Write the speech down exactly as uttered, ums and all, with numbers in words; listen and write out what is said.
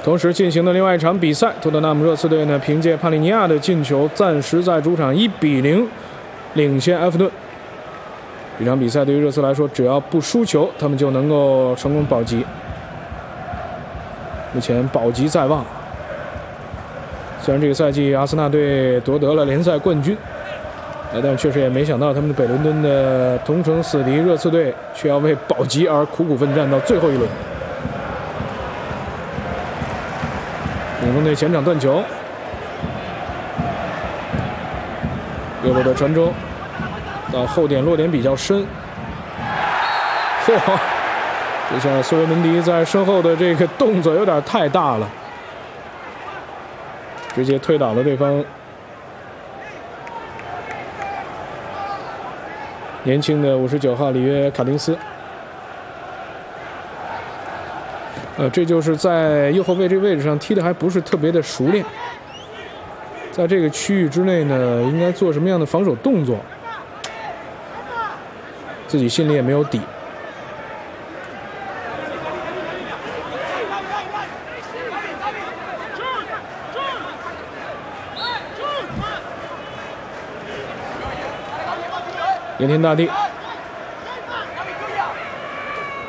同时进行的另外一场比赛，托特纳姆热刺队呢凭借帕利尼亚的进球，暂时在主场一比零领先埃弗顿。这场比赛对于热刺来说，只要不输球，他们就能够成功保级。目前保级在望。虽然这个赛季阿森纳队夺得了联赛冠军，但确实也没想到他们的北伦敦的同城死敌热刺队却要为保级而苦苦奋战到最后一轮。领风队前场断球，右路的传中到后点落点比较深，嚯！这下苏维门迪在身后的这个动作有点太大了，直接推倒了对方。年轻的五十九号里约卡丁斯，呃，这就是在右后卫这个位置上踢的还不是特别的熟练，在这个区域之内呢，应该做什么样的防守动作，自己心里也没有底。延天大帝